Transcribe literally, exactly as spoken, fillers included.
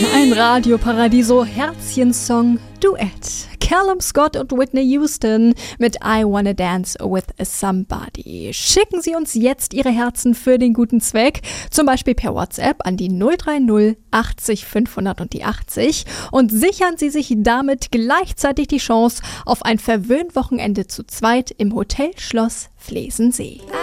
Ein Radio Paradiso Herzchensong Duett. Callum Scott und Whitney Houston mit I Wanna Dance with Somebody. Schicken Sie uns jetzt Ihre Herzen für den guten Zweck, zum Beispiel per WhatsApp an die null drei null achtzig fünfhundert und die achtzig und sichern Sie sich damit gleichzeitig die Chance auf ein Verwöhnwochenende zu zweit im Hotel Schloss Flesensee.